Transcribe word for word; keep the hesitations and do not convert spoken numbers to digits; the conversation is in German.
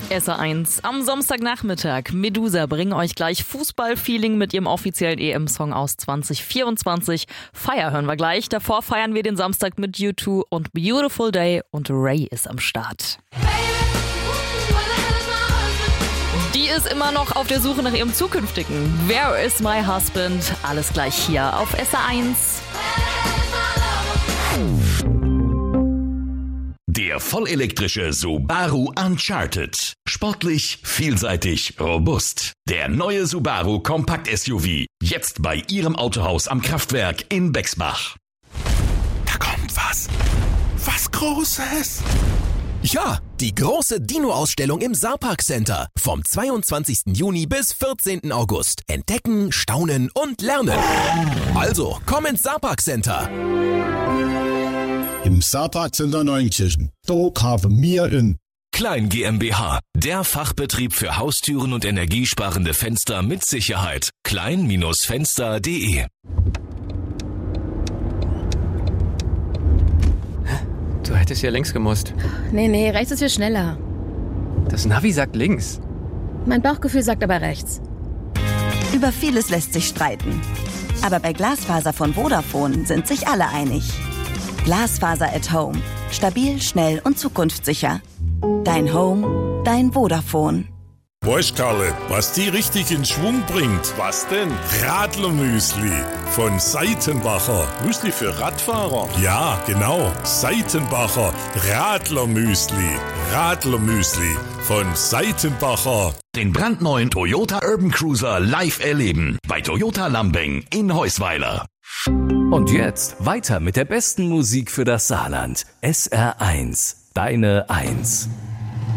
S R eins. Am Samstagnachmittag. Medusa bringen euch gleich Fußballfeeling mit ihrem offiziellen E M-Song aus zwanzig vierundzwanzig. Fire hören wir gleich. Davor feiern wir den Samstag mit U zwei und Beautiful Day und Ray ist am Start. Die ist immer noch auf der Suche nach ihrem zukünftigen. Where is my husband? Alles gleich hier auf S R eins. Der vollelektrische Subaru Uncharted. Sportlich, vielseitig, robust. Der neue Subaru Kompakt-S U V. Jetzt bei Ihrem Autohaus am Kraftwerk in Bexbach. Da kommt was. Was Großes. Ja, die große Dino-Ausstellung im Saarpark Center. Vom zweiundzwanzigsten Juni bis vierzehnten August. Entdecken, staunen und lernen. Also, komm ins Saarpark Center. Im Saarpark Center Neunkirchen. Da haben wir in Klein GmbH, der Fachbetrieb für Haustüren und energiesparende Fenster mit Sicherheit. klein Fenster punkt de. Du hättest hier links gemusst. Nee, nee, rechts ist viel schneller. Das Navi sagt links. Mein Bauchgefühl sagt aber rechts. Über vieles lässt sich streiten. Aber bei Glasfaser von Vodafone sind sich alle einig. Glasfaser at Home. Stabil, schnell und zukunftssicher. Dein Home, dein Vodafone. Weißt Karle, was die richtig in Schwung bringt? Was denn? Radlermüsli von Seitenbacher. Müsli für Radfahrer? Ja, genau. Seitenbacher Radlermüsli. Radlermüsli von Seitenbacher. Den brandneuen Toyota Urban Cruiser live erleben. Bei Toyota Lambing in Heusweiler. Und jetzt weiter mit der besten Musik für das Saarland. S R eins, deine Eins.